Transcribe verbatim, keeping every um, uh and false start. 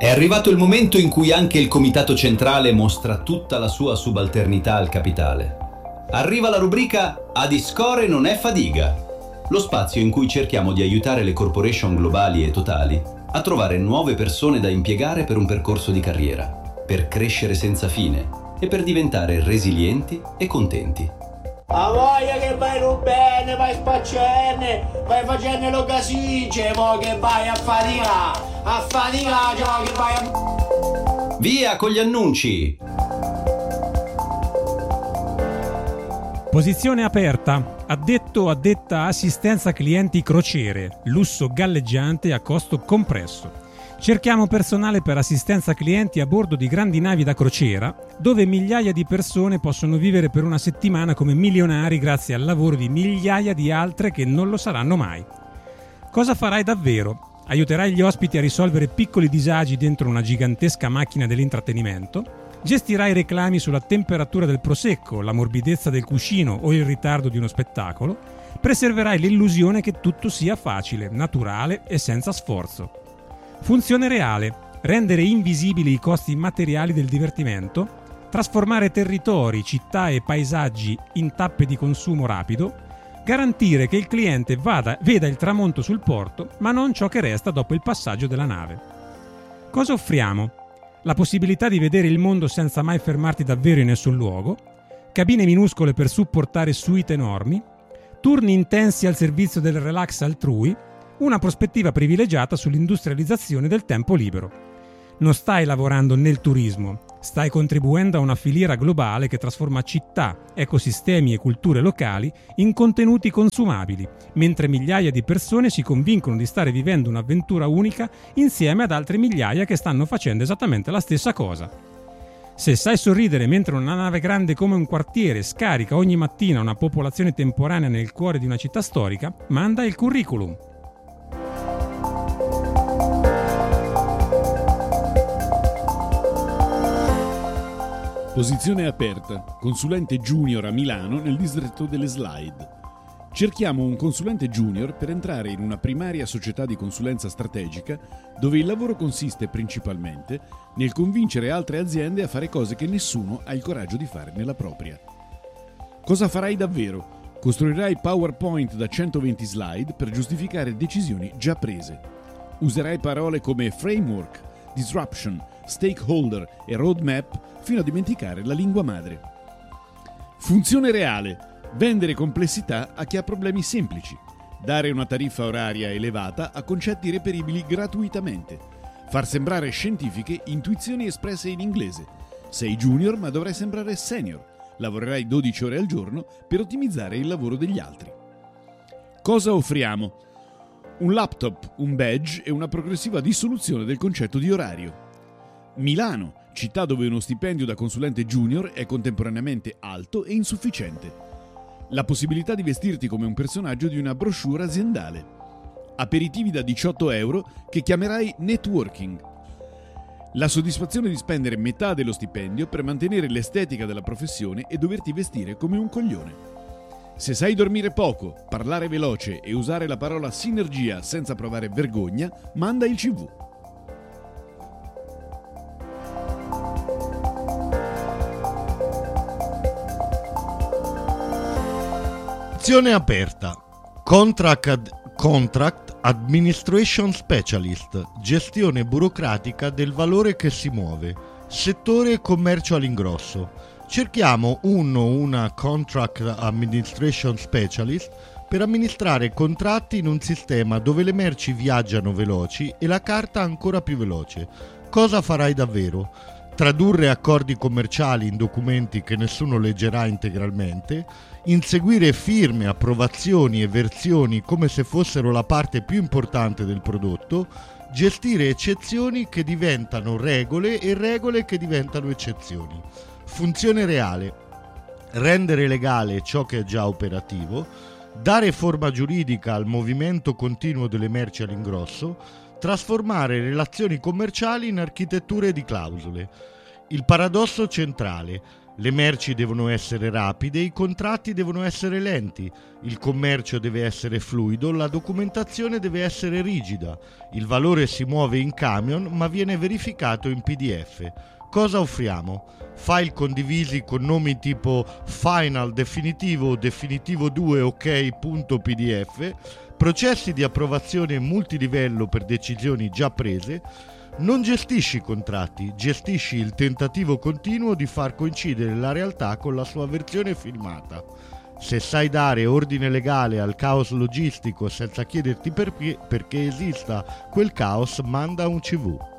È arrivato il momento in cui anche il Comitato Centrale mostra tutta la sua subalternità al capitale. Arriva la rubrica Adiscore non è fadiga, lo spazio in cui cerchiamo di aiutare le corporation globali e totali a trovare nuove persone da impiegare per un percorso di carriera, per crescere senza fine e per diventare resilienti e contenti. A voglia che vai non bene, vai spaccerne, vai facendo lo casice, poi che vai a fatica, a fatica, cioè che vai a... Via con gli annunci! Posizione aperta. Addetto addetta assistenza clienti crociere, lusso galleggiante a costo compresso. Cerchiamo personale per assistenza clienti a bordo di grandi navi da crociera, dove migliaia di persone possono vivere per una settimana come milionari grazie al lavoro di migliaia di altre che non lo saranno mai. Cosa farai davvero? Aiuterai gli ospiti a risolvere piccoli disagi dentro una gigantesca macchina dell'intrattenimento? Gestirai reclami sulla temperatura del prosecco, la morbidezza del cuscino o il ritardo di uno spettacolo? Preserverai l'illusione che tutto sia facile, naturale e senza sforzo. Funzione reale: rendere invisibili i costi materiali del divertimento, trasformare territori, città e paesaggi in tappe di consumo rapido, garantire che il cliente vada, veda il tramonto sul porto, ma non ciò che resta dopo il passaggio della nave. Cosa offriamo? La possibilità di vedere il mondo senza mai fermarti davvero in nessun luogo, cabine minuscole per supportare suite enormi, turni intensi al servizio del relax altrui, una prospettiva privilegiata sull'industrializzazione del tempo libero. Non stai lavorando nel turismo, stai contribuendo a una filiera globale che trasforma città, ecosistemi e culture locali in contenuti consumabili, mentre migliaia di persone si convincono di stare vivendo un'avventura unica insieme ad altre migliaia che stanno facendo esattamente la stessa cosa. Se sai sorridere mentre una nave grande come un quartiere scarica ogni mattina una popolazione temporanea nel cuore di una città storica, manda il curriculum. Posizione aperta. Consulente junior a Milano nel distretto delle slide. Cerchiamo un consulente junior per entrare in una primaria società di consulenza strategica dove il lavoro consiste principalmente nel convincere altre aziende a fare cose che nessuno ha il coraggio di fare nella propria. Cosa farai davvero? Costruirai PowerPoint da centoventi slide per giustificare decisioni già prese. Userai parole come framework, disruption, stakeholder e roadmap fino a dimenticare la lingua madre. Funzione reale: vendere complessità a chi ha problemi semplici, dare una tariffa oraria elevata a concetti reperibili gratuitamente, far sembrare scientifiche intuizioni espresse in inglese. Sei junior ma dovrai sembrare senior, lavorerai dodici ore al giorno per ottimizzare il lavoro degli altri. Cosa offriamo? Un laptop, un badge e una progressiva dissoluzione del concetto di orario. Milano, città dove uno stipendio da consulente junior è contemporaneamente alto e insufficiente. La possibilità di vestirti come un personaggio di una brochure aziendale. Aperitivi da diciotto euro che chiamerai networking. La soddisfazione di spendere metà dello stipendio per mantenere l'estetica della professione e doverti vestire come un coglione. Se sai dormire poco, parlare veloce e usare la parola sinergia senza provare vergogna, manda il C V. Posizione aperta. Contract, contract Administration Specialist. Gestione burocratica del valore che si muove. Settore commercio all'ingrosso. Cerchiamo uno o una Contract Administration Specialist per amministrare contratti in un sistema dove le merci viaggiano veloci e la carta ancora più veloce. Cosa farai davvero? Tradurre accordi commerciali in documenti che nessuno leggerà integralmente, inseguire firme, approvazioni e versioni come se fossero la parte più importante del prodotto, gestire eccezioni che diventano regole e regole che diventano eccezioni. Funzione reale: rendere legale ciò che è già operativo, dare forma giuridica al movimento continuo delle merci all'ingrosso, trasformare relazioni commerciali in architetture di clausole. Il paradosso centrale: Le merci devono essere rapide, i contratti devono essere lenti, il commercio deve essere fluido, la documentazione deve essere rigida, il valore si muove in camion ma viene verificato in P D F. Cosa offriamo? File condivisi con nomi tipo Final, Definitivo, Definitivo due, ok.pdf, processi di approvazione multilivello per decisioni già prese. Non gestisci i contratti, gestisci il tentativo continuo di far coincidere la realtà con la sua versione filmata. Se sai dare ordine legale al caos logistico senza chiederti perché, perché esista quel caos, manda un C V.